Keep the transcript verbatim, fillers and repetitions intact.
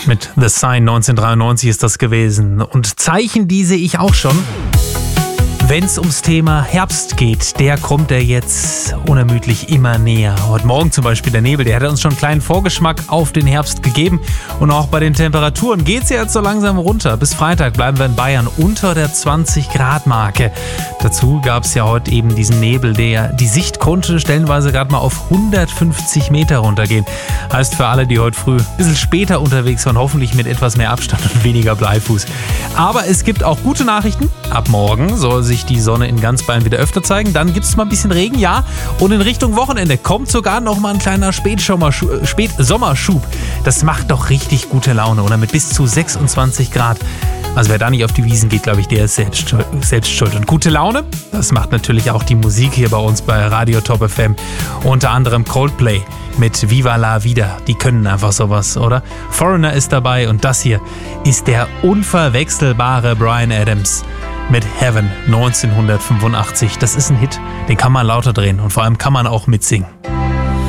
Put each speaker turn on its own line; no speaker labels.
Mit The Sign neunzehnhundertdreiundneunzig ist das gewesen. Und Zeichen, die sehe ich auch schon. Wenn es ums Thema Herbst geht, der kommt er jetzt unermüdlich immer näher. Heute Morgen zum Beispiel der Nebel, der hat uns schon einen kleinen Vorgeschmack auf den Herbst gegeben. Und auch bei den Temperaturen geht es jetzt so langsam runter. Bis Freitag bleiben wir in Bayern unter der zwanzig Grad Marke. Dazu gab es ja heute eben diesen Nebel, der die Sicht konnte stellenweise gerade mal auf hundertfünfzig Meter runtergehen. Heißt für alle, die heute früh ein bisschen später unterwegs waren, hoffentlich mit etwas mehr Abstand und weniger Bleifuß. Aber es gibt auch gute Nachrichten. Ab morgen soll sich die Sonne in ganz Bayern wieder öfter zeigen. Dann gibt es mal ein bisschen Regen, ja. Und in Richtung Wochenende kommt sogar noch mal ein kleiner Spätsommerschub. Spätsommerschub. Das macht doch richtig gute Laune, oder? Mit bis zu sechsundzwanzig Grad. Also wer da nicht auf die Wiesen geht, glaube ich, der ist selbst, selbst schuld. Und gute Laune, das macht natürlich auch die Musik hier bei uns bei Radio Top F M. Unter anderem Coldplay mit Viva la Vida. Die können einfach sowas, oder? Foreigner ist dabei und das hier ist der unverwechselbare Bryan Adams mit Heaven neunzehnhundertfünfundachtzig. Das ist ein Hit, den kann man lauter drehen und vor allem kann man auch mitsingen.